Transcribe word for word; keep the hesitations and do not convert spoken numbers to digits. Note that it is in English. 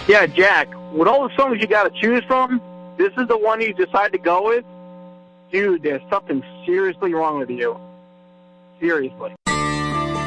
Yeah, Jack, with all the songs you got to choose from, this is the one you decide to go with? Dude, there's something seriously wrong with you. Seriously.